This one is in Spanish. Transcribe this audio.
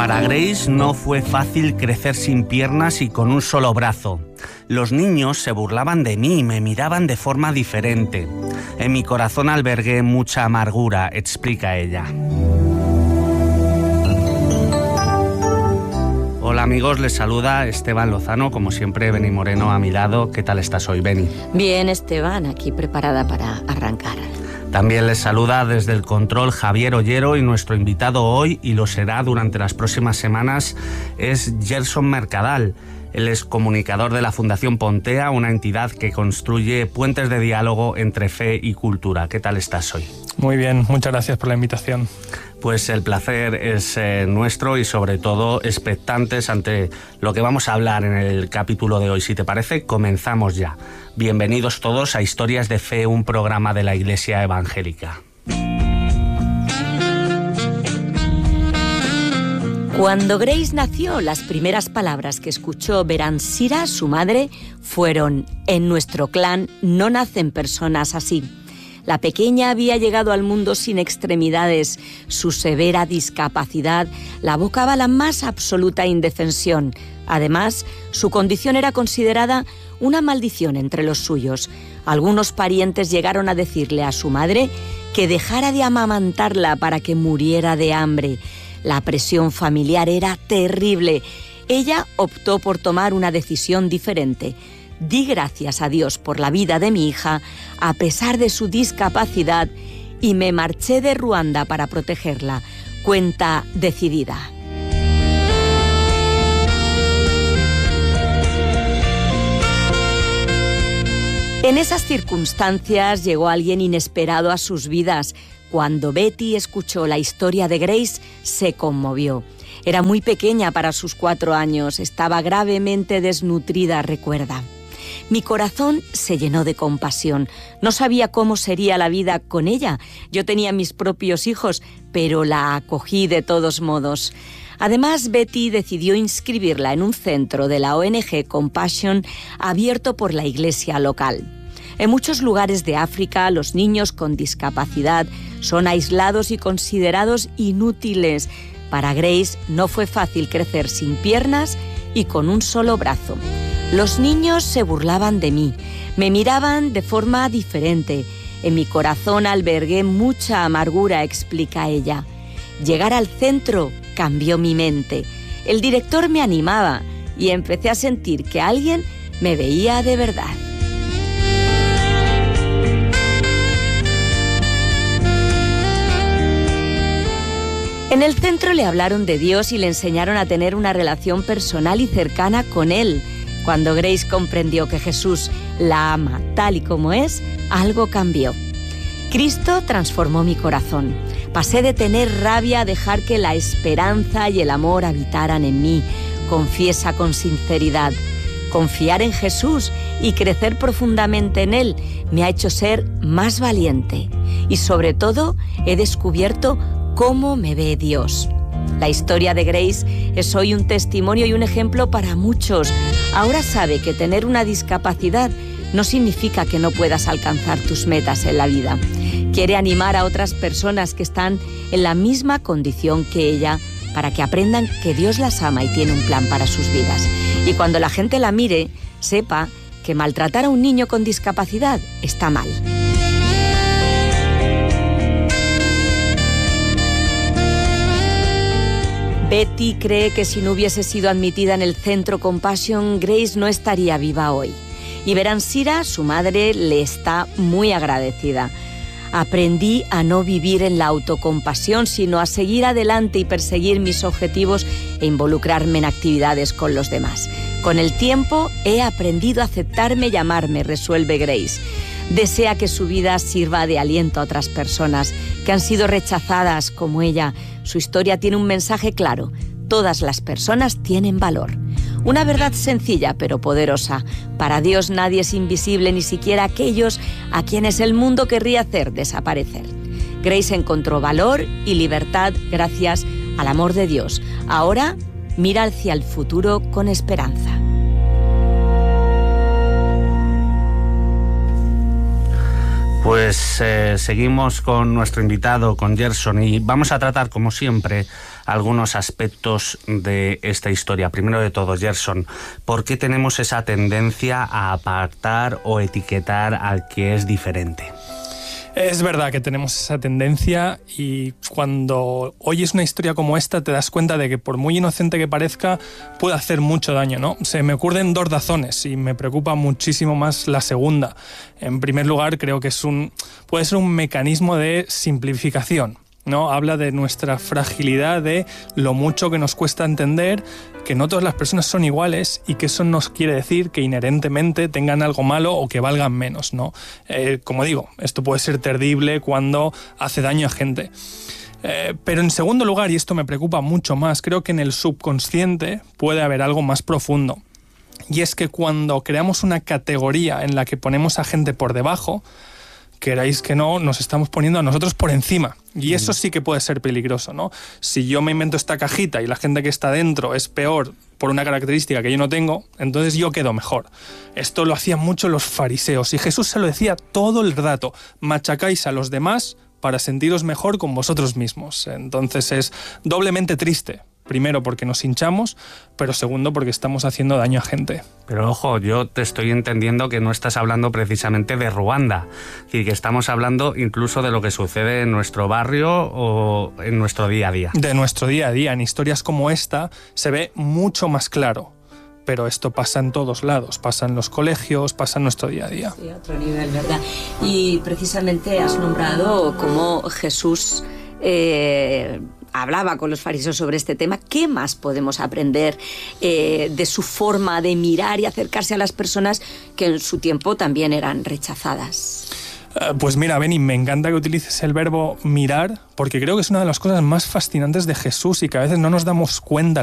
Para Grace no fue fácil crecer sin piernas y con un solo brazo. Los niños se burlaban de mí y me miraban de forma diferente. En mi corazón albergué mucha amargura, explica ella. Hola amigos, les saluda Esteban Lozano, como siempre Beni Moreno a mi lado. ¿Qué tal estás hoy, Beni? Bien, Esteban, aquí preparada para arrancar. También les saluda desde el control Javier Ollero y nuestro invitado hoy, y lo será durante las próximas semanas, es Gerson Mercadal. Él es comunicador de la Fundación Pontea, una entidad que construye puentes de diálogo entre fe y cultura. ¿Qué tal estás hoy? Muy bien, muchas gracias por la invitación. Pues el placer es nuestro y sobre todo expectantes ante lo que vamos a hablar en el capítulo de hoy. Si te parece, comenzamos ya. Bienvenidos todos a Historias de Fe, un programa de la Iglesia Evangélica. Cuando Grace nació, las primeras palabras que escuchó Beransira, su madre, fueron: en nuestro clan no nacen personas así. La pequeña había llegado al mundo sin extremidades. Su severa discapacidad la abocaba a la más absoluta indefensión. Además, su condición era considerada una maldición entre los suyos. Algunos parientes llegaron a decirle a su madre que dejara de amamantarla para que muriera de hambre. La presión familiar era terrible. Ella optó por tomar una decisión diferente. Di gracias a Dios por la vida de mi hija, a pesar de su discapacidad, y me marché de Ruanda para protegerla. Cuenta decidida. En esas circunstancias llegó alguien inesperado a sus vidas. Cuando Betty escuchó la historia de Grace, se conmovió. Era muy pequeña para sus 4 años, estaba gravemente desnutrida, recuerda. Mi corazón se llenó de compasión. No sabía cómo sería la vida con ella. Yo tenía mis propios hijos, pero la acogí de todos modos. Además, Betty decidió inscribirla en un centro de la ONG Compassion abierto por la iglesia local. En muchos lugares de África, los niños con discapacidad son aislados y considerados inútiles. Para Grace no fue fácil crecer sin piernas y con un solo brazo. Los niños se burlaban de mí, me miraban de forma diferente. En mi corazón albergué mucha amargura, explica ella. Llegar al centro cambió mi mente. El director me animaba y empecé a sentir que alguien me veía de verdad. En el centro le hablaron de Dios y le enseñaron a tener una relación personal y cercana con Él. Cuando Grace comprendió que Jesús la ama tal y como es, algo cambió. Cristo transformó mi corazón. Pasé de tener rabia a dejar que la esperanza y el amor habitaran en mí. Confiesa con sinceridad. Confiar en Jesús y crecer profundamente en Él me ha hecho ser más valiente. Y sobre todo, he descubierto cómo me ve Dios. La historia de Grace es hoy un testimonio y un ejemplo para muchos. Ahora sabe que tener una discapacidad no significa que no puedas alcanzar tus metas en la vida. Quiere animar a otras personas que están en la misma condición que ella para que aprendan que Dios las ama y tiene un plan para sus vidas. Y cuando la gente la mire, sepa que maltratar a un niño con discapacidad está mal. Betty cree que si no hubiese sido admitida en el centro Compassion, Grace no estaría viva hoy. Y Beransira, su madre, le está muy agradecida. Aprendí a no vivir en la autocompasión, sino a seguir adelante y perseguir mis objetivos e involucrarme en actividades con los demás. Con el tiempo he aprendido a aceptarme y amarme, resuelve Grace. Desea que su vida sirva de aliento a otras personas que han sido rechazadas como ella. Su historia tiene un mensaje claro: todas las personas tienen valor. Una verdad sencilla pero poderosa. Para Dios nadie es invisible, ni siquiera aquellos a quienes el mundo querría hacer desaparecer. Grace encontró valor y libertad gracias al amor de Dios. Ahora mira hacia el futuro con esperanza. Pues seguimos con nuestro invitado, con Gerson, y vamos a tratar, como siempre, algunos aspectos de esta historia. Primero de todo, Gerson, ¿por qué tenemos esa tendencia a apartar o etiquetar al que es diferente? Es verdad que tenemos esa tendencia, y cuando oyes una historia como esta te das cuenta de que, por muy inocente que parezca, puede hacer mucho daño, ¿no? Se me ocurren dos razones y me preocupa muchísimo más la segunda. En primer lugar, creo que puede ser un mecanismo de simplificación, ¿no? Habla de nuestra fragilidad, de lo mucho que nos cuesta entender que no todas las personas son iguales, y que eso no quiere decir que inherentemente tengan algo malo o que valgan menos, ¿no? Como digo, esto puede ser terrible cuando hace daño a gente. Pero en segundo lugar, y esto me preocupa mucho más, creo que en el subconsciente puede haber algo más profundo. Y es que cuando creamos una categoría en la que ponemos a gente por debajo, queráis que no, nos estamos poniendo a nosotros por encima. Y eso sí que puede ser peligroso, ¿no? Si yo me invento esta cajita y la gente que está dentro es peor por una característica que yo no tengo, entonces yo quedo mejor. Esto lo hacían mucho los fariseos, y Jesús se lo decía todo el rato: machacáis a los demás para sentiros mejor con vosotros mismos. Entonces es doblemente triste. Primero, porque nos hinchamos, pero segundo, porque estamos haciendo daño a gente. Pero ojo, yo te estoy entendiendo que no estás hablando precisamente de Ruanda, es decir, que estamos hablando incluso de lo que sucede en nuestro barrio o en nuestro día a día. De nuestro día a día. En historias como esta se ve mucho más claro. Pero esto pasa en todos lados, pasa en los colegios, pasa en nuestro día a día. Sí, a otro nivel, ¿verdad? Y precisamente has nombrado cómo Jesús hablaba con los fariseos sobre este tema. ¿Qué más podemos aprender de su forma de mirar y acercarse a las personas que en su tiempo también eran rechazadas? Pues mira, Beni, me encanta que utilices el verbo mirar, porque creo que es una de las cosas más fascinantes de Jesús y que a veces no nos damos cuenta